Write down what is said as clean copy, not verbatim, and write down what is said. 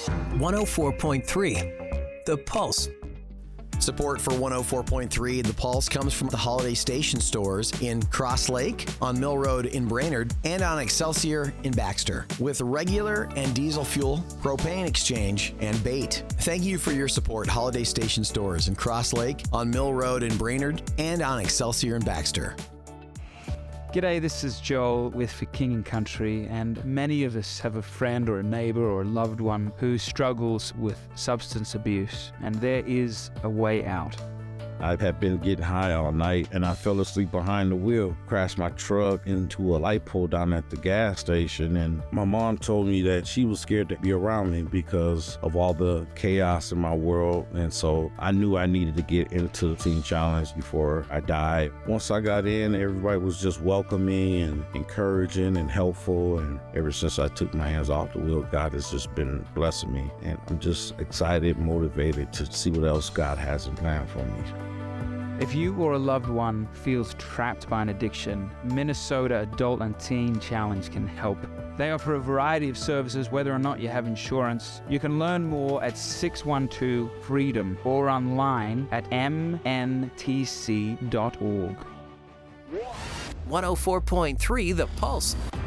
104.3 The Pulse. Support for 104.3 The Pulse comes from the Holiday Station stores in Cross Lake, on Mill Road in Brainerd, and on Excelsior in Baxter, with regular and diesel fuel, propane exchange, and bait. Thank you for your support, Holiday Station stores in Cross Lake, on Mill Road in Brainerd, and on Excelsior in Baxter. G'day, this is Joel with For King and Country, and many of us have a friend or a neighbour or a loved one who struggles with substance abuse, and there is a way out. I had been getting high all night and I fell asleep behind the wheel, crashed my truck into a light pole down at the gas station. And my mom told me that she was scared to be around me because of all the chaos in my world. And so I knew I needed to get into the Teen Challenge before I died. Once I got in, everybody was just welcoming and encouraging and helpful. And ever since I took my hands off the wheel, God has just been blessing me. And I'm just excited, motivated to see what else God has in plan for me. If you or a loved one feels trapped by an addiction, Minnesota Adult and Teen Challenge can help. They offer a variety of services whether or not you have insurance. You can learn more at 612-FREEDOM or online at mntc.org. 104.3 The Pulse.